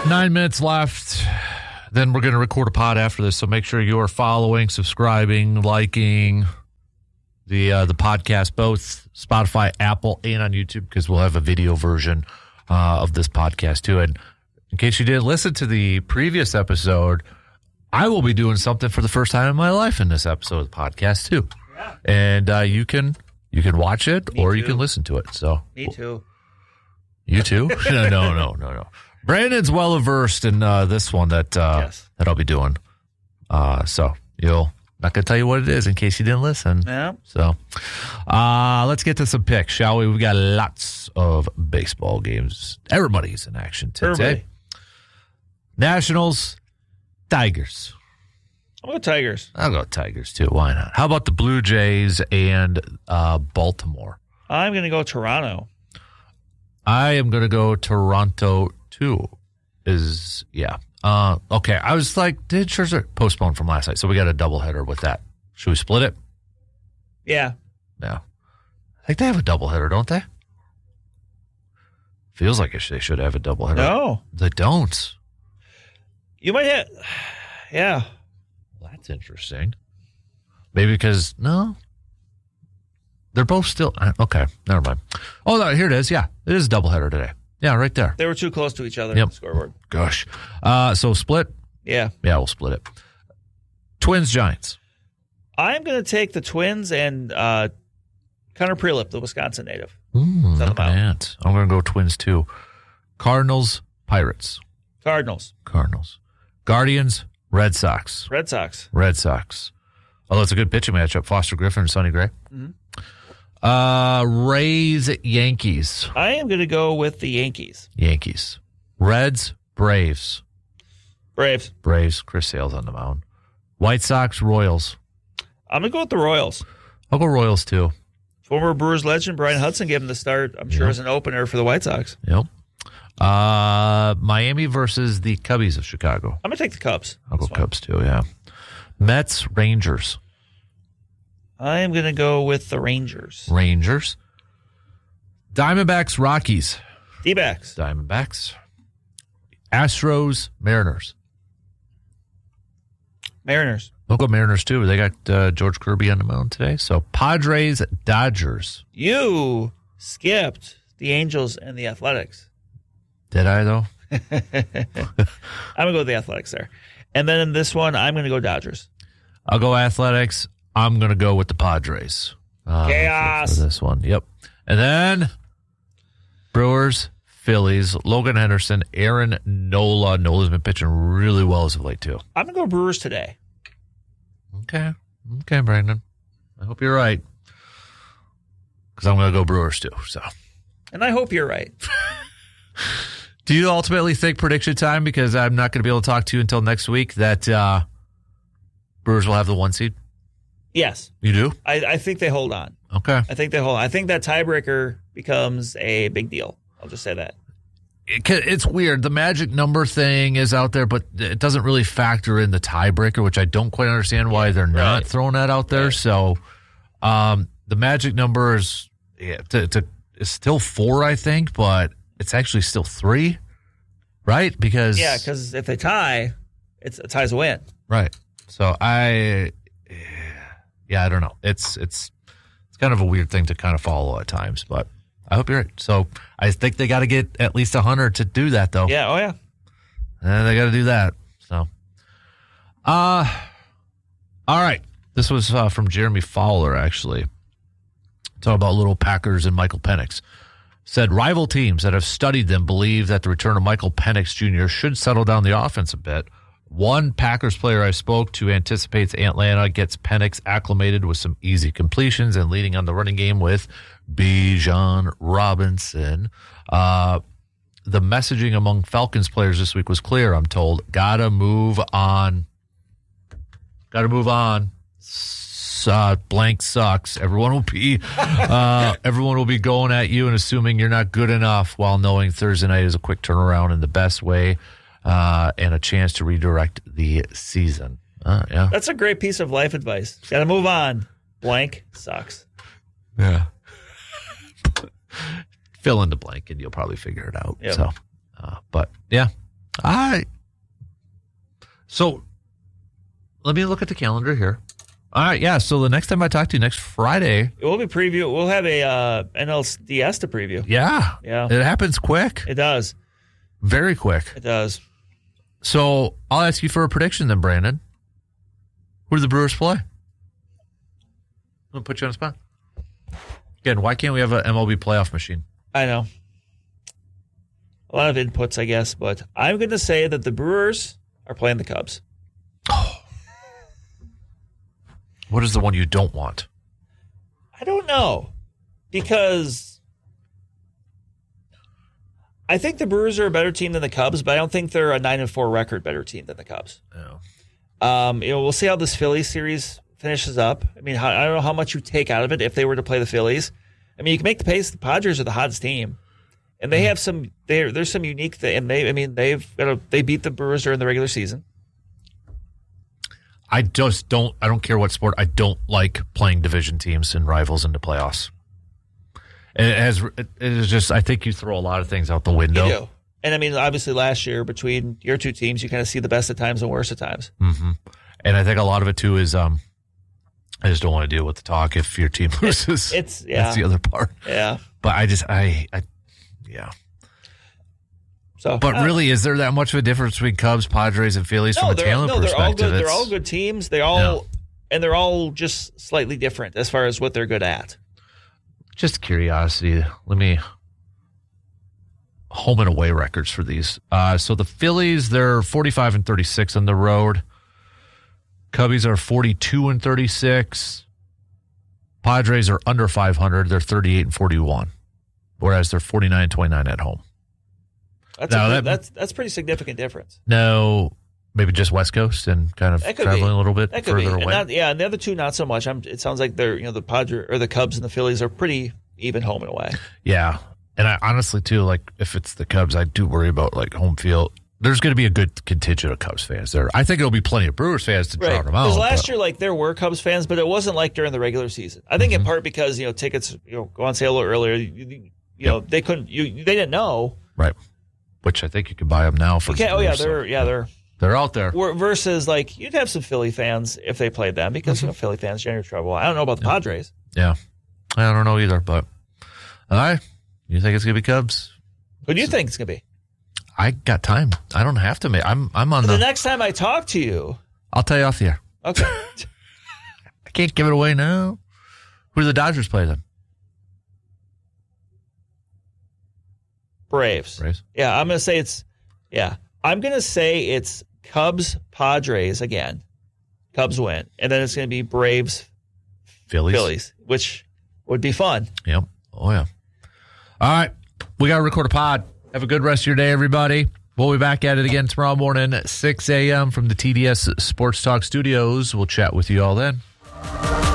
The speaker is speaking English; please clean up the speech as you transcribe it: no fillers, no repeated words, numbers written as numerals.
9 minutes left. Then we're going to record a pod after this, so make sure you are following, subscribing, liking the podcast, both Spotify, Apple, and on YouTube, because we'll have a video version of this podcast too. And in case you didn't listen to the previous episode, I will be doing something for the first time in my life in this episode of the podcast too. Yeah. And you can watch it or you can listen to it. So Me too. You too? No. Brandon's well versed in this one that I'll be doing. So not going to tell you what it is in case you didn't listen. Yeah. So let's get to some picks, shall we? We got lots of baseball games. Everybody's in action today. Everybody. Nationals, Tigers. I'll go Tigers. I'll go Tigers too. Why not? How about the Blue Jays and Baltimore? I'm going to go Toronto. I am going to go Toronto too. Okay. I was like, did Scherzer postpone from last night? So we got a doubleheader with that. Should we split it? Yeah. Yeah. I think they have a doubleheader, don't they? Feels like they should have a doubleheader. No. They don't. You might have. Yeah. Well, that's interesting. Maybe because, no. They're both still. Okay. Never mind. Oh, no, here it is. Yeah. It is a doubleheader today. Yeah, right there. They were too close to each other on the scoreboard. Gosh. So split? Yeah. Yeah, we'll split it. Twins, Giants. I'm going to take the Twins and Connor Prelip, the Wisconsin native. Not bad. I'm going to go Twins too. Cardinals, Pirates. Cardinals. Guardians, Red Sox. Red Sox. Although it's a good pitching matchup. Foster Griffin and Sonny Gray. Mm-hmm. Rays, Yankees. I am going to go with the Yankees. Reds, Braves. Braves. Chris Sale's on the mound. White Sox, Royals. I'm going to go with the Royals. I'll go Royals too. Former Brewers legend Brian Hudson gave him the start, I'm sure, as an opener for the White Sox. Yep. Miami versus the Cubbies of Chicago. I'm going to take the Cubs. I'll go Cubs too, yeah. Mets, Rangers. I am going to go with the Rangers. Diamondbacks, Rockies. D-backs. Diamondbacks. Astros, Mariners. I'll go Mariners too. They got George Kirby on the mound today. So Padres, Dodgers. You skipped the Angels and the Athletics. Did I, though? I'm going to go with the Athletics there. And then in this one, I'm going to go Dodgers. I'll go Athletics. I'm going to go with the Padres. Chaos. For this one. Yep. And then Brewers, Phillies, Logan Henderson, Aaron Nola. Nola's been pitching really well as of late, too. I'm going to go Brewers today. Okay, Brandon. I hope you're right. Because I'm going to go Brewers, too. So. And I hope you're right. Do you ultimately think prediction time, because I'm not going to be able to talk to you until next week, that Brewers will have the 1 seed? Yes. You do? I think they hold on. Okay. I think that tiebreaker becomes a big deal. I'll just say that. It's weird. The magic number thing is out there, but it doesn't really factor in the tiebreaker, which I don't quite understand why they're not throwing that out there. Right. So the magic number is it's still 4, I think, but it's actually still 3, right? Because if they tie, a tie's a win. Right. So I don't know. It's kind of a weird thing to kind of follow at times, but I hope you're right. So I think they got to get at least 100 to do that, though. Yeah. Oh, yeah. And they got to do that. So, all right. This was from Jeremy Fowler, actually. Talking about little Packers and Michael Penix. Said rival teams that have studied them believe that the return of Michael Penix Jr. should settle down the offense a bit. One Packers player I spoke to anticipates Atlanta gets Penix acclimated with some easy completions and leading on the running game with Bijan Robinson. The messaging among Falcons players this week was clear, I'm told. Gotta move on. Blank sucks. Everyone will be going at you and assuming you're not good enough, while knowing Thursday night is a quick turnaround in the best way. And a chance to redirect the season. Yeah, that's a great piece of life advice. Got to move on. Blank sucks. Yeah. Fill in the blank, and you'll probably figure it out. Yep. So, but yeah, All right. So let me look at the calendar here. All right, yeah. So the next time I talk to you, next Friday. We'll be preview. We'll have a NLDS to preview. Yeah. It happens quick. It does. Very quick. It does. So I'll ask you for a prediction then, Brandon. Who do the Brewers play? I'm going to put you on the spot. Again, why can't we have an MLB playoff machine? I know. A lot of inputs, I guess, but I'm going to say that the Brewers are playing the Cubs. Oh. What is the one you don't want? I don't know, because I think the Brewers are a better team than the Cubs, but I don't think they're a 9-4 record better team than the Cubs. No. We'll see how this Phillies series finishes up. I mean, I don't know how much you take out of it if they were to play the Phillies. I mean, you can make the case the Padres are the hottest team, and they have some. There's some unique thing, and they beat the Brewers during the regular season. I don't care what sport. I don't like playing division teams and rivals into playoffs. And it is just, I think you throw a lot of things out the window. You do. And I mean, obviously last year between your two teams, you kind of see the best at times and worst at times. Mm-hmm. And I think a lot of it too is, I just don't want to deal with the talk if your team loses. That's the other part. Yeah. But yeah. So, but really, is there that much of a difference between Cubs, Padres, and Phillies from a talent perspective? They're all good. They're all good teams. They're all just slightly different as far as what they're good at. Just curiosity. Let me home and away records for these. So the Phillies, they're 45-36 on the road. Cubbies are 42-36. Padres are under 500. They're 38-41, whereas they're 49-29 at home. That's pretty significant difference. No, maybe just West Coast and kind of traveling a little bit further away. And the other two not so much. It sounds like they're the Padres or the Cubs and the Phillies are pretty even home and away. Yeah, and I honestly too, like if it's the Cubs, I do worry about like home field. There's going to be a good contingent of Cubs fans there. I think there'll be plenty of Brewers fans to drown them out. Because last year, there were Cubs fans, but it wasn't like during the regular season. I think in part because tickets go on sale a little earlier. They couldn't. They didn't know. Right. Which I think you can buy them now for. They're out there. Versus you'd have some Philly fans if they played them because Philly fans generate trouble. I don't know about the Padres. Yeah, I don't know either. But all right, you think it's gonna be Cubs? Who do you think it's gonna be? I got time. I don't have to make. I'm on the next time I talk to you. I'll tell you off the air. Okay. I can't give it away now. Who do the Dodgers play then? Braves. Yeah, I'm going to say it's Cubs, Padres again. Cubs win. And then it's going to be Braves, Phillies, which would be fun. Yep. Oh, yeah. All right. We got to record a pod. Have a good rest of your day, everybody. We'll be back at it again tomorrow morning at 6 a.m. from the TDS Sports Talk Studios. We'll chat with you all then.